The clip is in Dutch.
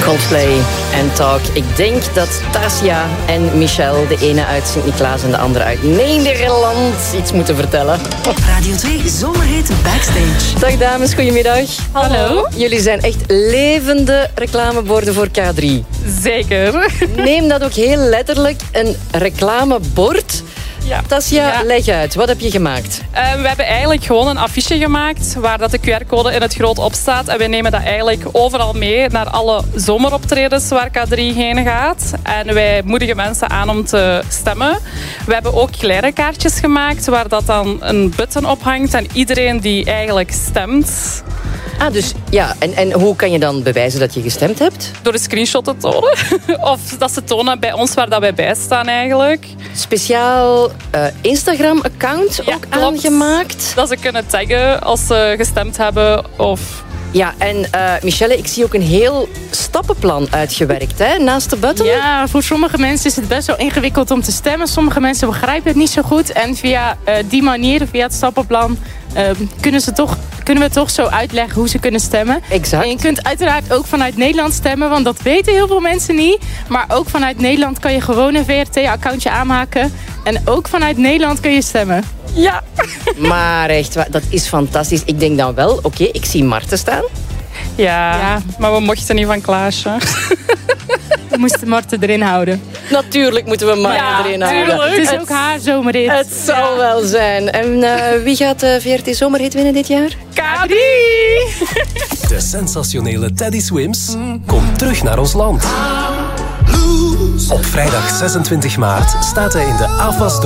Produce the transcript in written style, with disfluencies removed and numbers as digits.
Coldplay en Talk. Ik denk dat Tasia en Michel, de ene uit Sint-Niklaas en de andere uit Nederland, iets moeten vertellen. Radio 2 Zomerhit Backstage. Dag dames, goedemiddag. Hallo. Jullie zijn echt levende reclameborden voor K3. Zeker. Neem dat ook heel letterlijk, een reclamebord. Ja. Tasia, leg uit. Wat heb je gemaakt? We hebben eigenlijk gewoon een affiche gemaakt waar dat de QR-code in het groot op staat. En we nemen dat eigenlijk overal mee naar alle zomeroptredens waar K3 heen gaat. En wij moedigen mensen aan om te stemmen. We hebben ook kleine kaartjes gemaakt waar dat dan een button op hangt. En iedereen die eigenlijk stemt... Ah, dus ja. En hoe kan je dan bewijzen dat je gestemd hebt? Door een screenshot te tonen. Of dat ze tonen bij ons waar dat wij bij staan eigenlijk. Speciaal Instagram-account ook klopt. aangemaakt. Dat ze kunnen taggen als ze gestemd hebben of... Ja, en Michelle, ik zie ook een heel stappenplan uitgewerkt, hè, naast de button. Ja, voor sommige mensen is het best wel ingewikkeld om te stemmen. Sommige mensen begrijpen het niet zo goed. En via die manier, via het stappenplan, kunnen we toch zo uitleggen hoe ze kunnen stemmen. Exact. En je kunt uiteraard ook vanuit Nederland stemmen, want dat weten heel veel mensen niet. Maar ook vanuit Nederland kan je gewoon een VRT-accountje aanmaken. En ook vanuit Nederland kun je stemmen. Ja. Maar echt, dat is fantastisch. Ik denk dan wel, oké, ik zie Marten staan. Ja, maar we mochten niet van Klaasje. We moesten Marten erin houden. Natuurlijk moeten we Marten erin houden. tuurlijk. Het is ook haar zomerrit. Het zal wel zijn. En wie gaat de VRT Zomerhit winnen dit jaar? K3! De sensationele Teddy Swims komt terug naar ons land. Op vrijdag 26 maart staat hij in de AFAS